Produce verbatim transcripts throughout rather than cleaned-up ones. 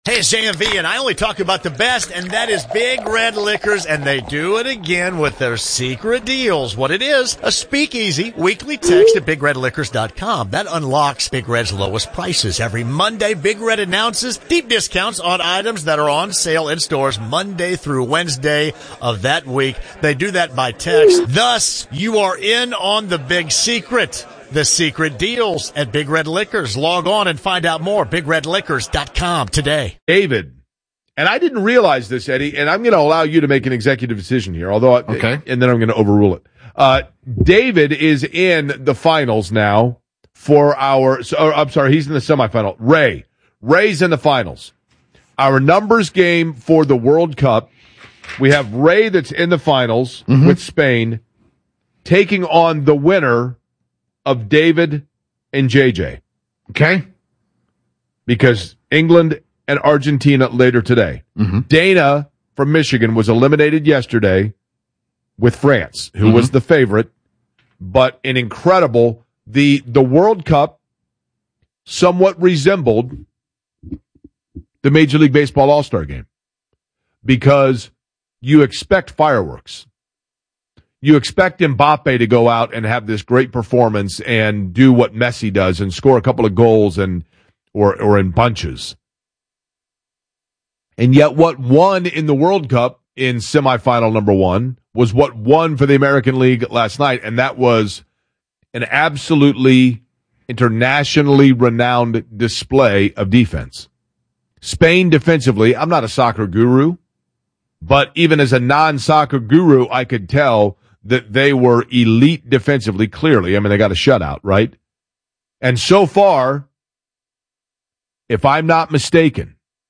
Hey, it's J M V, and I only talk about the best, and that is Big Red Liquors, and they do it again with their secret deals. What it is, a speakeasy weekly text at big red liquors dot com. That unlocks Big Red's lowest prices. Every Monday, Big Red announces deep discounts on items that are on sale in stores Monday through Wednesday of that week. They do that by text. Thus, you are in on the big secret. The secret deals at Big Red Liquors. Log on and find out more. big red liquors dot com today. David, and I didn't realize this, Eddie, and I'm going to allow you to make an executive decision here, although, okay. and then I'm going to overrule it. Uh, David is in the finals now for our, so, or, I'm sorry, he's in the semifinal. Ray. Ray's in the finals. Our numbers game for the World Cup, we have Ray that's in the finals mm-hmm. with Spain, taking on the winner of David and J J. Okay. Because England and Argentina later today. Mm-hmm. Dana from Michigan was eliminated yesterday with France, who mm-hmm. was the favorite, but an incredible, the, the World Cup somewhat resembled the Major League Baseball All-Star Game because you expect fireworks. You expect Mbappe to go out and have this great performance and do what Messi does and score a couple of goals and or or in bunches. And yet what won in the World Cup in semifinal number one was what won for the American League last night, and that was an absolutely internationally renowned display of defense. Spain defensively, I'm not a soccer guru, but even as a non-soccer guru, I could tell that they were elite defensively, clearly. I mean, they got a shutout, right? And so far, if I'm not mistaken,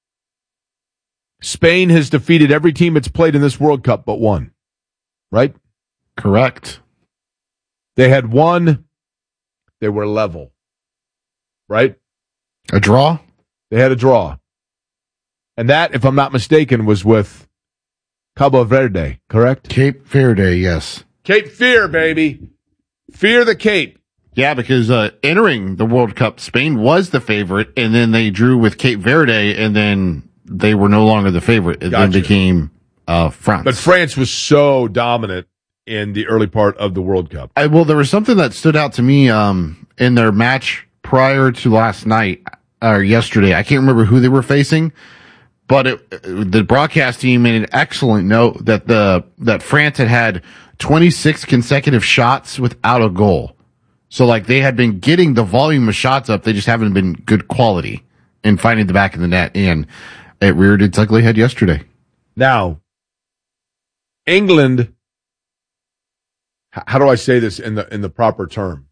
Spain has defeated every team it's played in this World Cup but one, right? Correct. They had one. They were level, right? A draw? They had a draw. And that, if I'm not mistaken, was with Cabo Verde, correct? Cape Verde, yes. Cape Fear, baby. Fear the Cape. Yeah, because uh, entering the World Cup, Spain was the favorite, and then they drew with Cape Verde, and then they were no longer the favorite. It gotcha. then became uh, France. But France was so dominant in the early part of the World Cup. I, well, there was something that stood out to me um, in their match prior to last night, or yesterday. I can't remember who they were facing. But it, the broadcast team made an excellent note that the that France had had twenty-six consecutive shots without a goal. So, like, they had been getting the volume of shots up, they just haven't been good quality in finding the back of the net, and it reared its ugly head yesterday. Now, England, how do I say this in the in the proper term?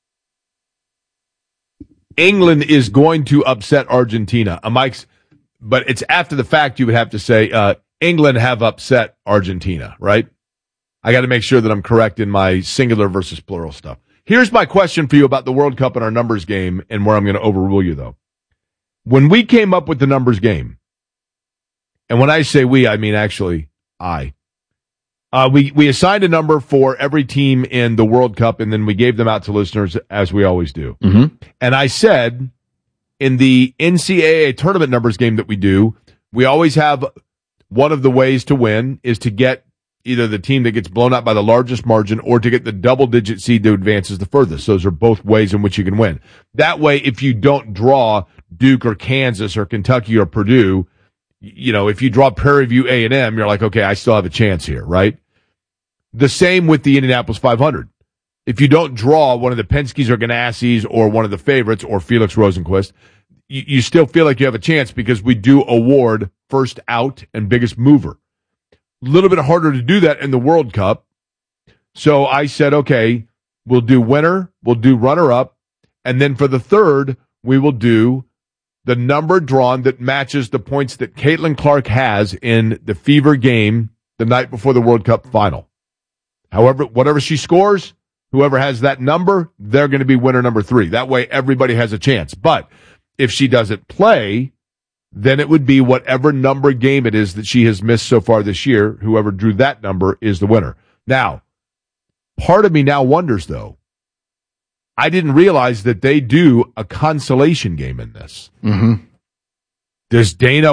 England is going to upset Argentina. Uh, Mike's. But it's after the fact you would have to say uh, England have upset Argentina, right? I got to make sure that I'm correct in my singular versus plural stuff. Here's my question for you about the World Cup and our numbers game and where I'm going to overrule you, though. When we came up with the numbers game, and when I say we, I mean actually I, uh, we, we assigned a number for every team in the World Cup, and then we gave them out to listeners as we always do. Mm-hmm. And I said, in the N C double A tournament numbers game that we do, we always have one of the ways to win is to get either the team that gets blown out by the largest margin or to get the double-digit seed that advances the furthest. Those are both ways in which you can win. That way, if you don't draw Duke or Kansas or Kentucky or Purdue, you know, if you draw Prairie View A and M, you're like, okay, I still have a chance here, right? The same with the Indianapolis five hundred. If you don't draw one of the Penskes or Ganassies or one of the favorites or Felix Rosenquist, you, you still feel like you have a chance because we do award first out and biggest mover. A little bit harder to do that in the World Cup. So I said, okay, we'll do winner, we'll do runner-up, and then for the third, we will do the number drawn that matches the points that Caitlin Clark has in the Fever game the night before the World Cup final. However, whatever she scores, whoever has that number, they're going to be winner number three. That way, everybody has a chance. But if she doesn't play, then it would be whatever number game it is that she has missed so far this year. Whoever drew that number is the winner. Now, part of me now wonders, though, I didn't realize that they do a consolation game in this. Mm-hmm. Does Dana